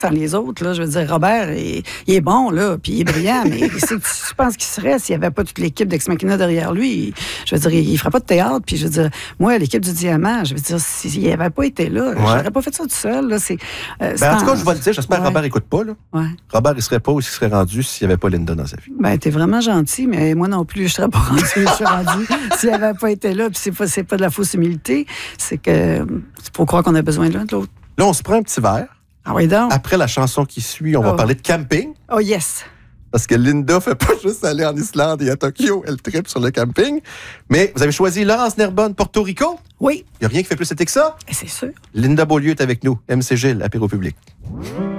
sans les autres, là. Je veux dire, Robert, il est bon, là, puis il est brillant, mais c'est que tu penses qu'il serait s'il n'y avait pas toute l'équipe d'Ex Machina derrière lui? Je veux dire, il ne ferait pas de théâtre, puis je veux dire, moi, l'équipe du Diamant, je veux dire, s'il n'avait pas été là, je n'aurais pas fait ça tout seul, là. En tout cas, je vais le dire, j'espère que Robert n'écoute pas, là. Ouais. Robert, il ne serait pas où il serait rendu s'il n'y avait pas Linda dans sa vie. Ben, t'es vraiment gentil, mais moi non plus, je serais pas rendu où je suis rendu s'il n'avait pas été là, puis c'est pas de la fausse humilité, c'est que c'est pour croire qu'on a besoin de l'un de l'autre. Là, on se prend un petit verre. Ah oui, donc. Après la chanson qui suit, on va parler de camping. Oh yes! Parce que Linda fait pas juste aller en Islande et à Tokyo, elle tripe sur le camping. Mais vous avez choisi Laurence Nerbonne, Porto Rico? Oui. Il n'y a rien qui fait plus été que ça? Et c'est sûr. Linda Beaulieu est avec nous, MC Gilles, apéro public.